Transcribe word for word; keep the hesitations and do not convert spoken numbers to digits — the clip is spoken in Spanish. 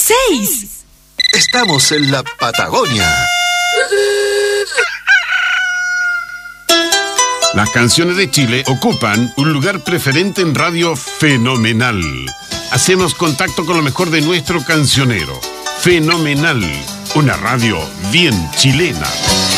seis. Estamos en la Patagonia. Las canciones de Chile ocupan un lugar preferente en Radio Fenomenal. Hacemos contacto con lo mejor de nuestro cancionero. Fenomenal, una radio bien chilena.